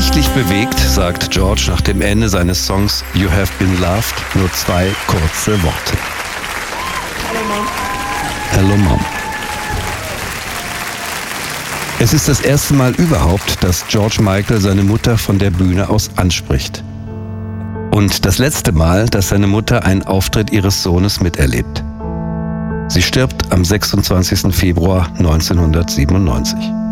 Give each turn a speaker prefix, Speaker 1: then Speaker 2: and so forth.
Speaker 1: Sichtlich bewegt sagt George nach dem Ende seines Songs You Have Been Loved nur 2 kurze Worte.
Speaker 2: Hello, Mom.
Speaker 1: Hello, Mom. Es ist das erste Mal überhaupt, dass George Michael seine Mutter von der Bühne aus anspricht. Und das letzte Mal, dass seine Mutter einen Auftritt ihres Sohnes miterlebt. Sie stirbt am 26. Februar 1997.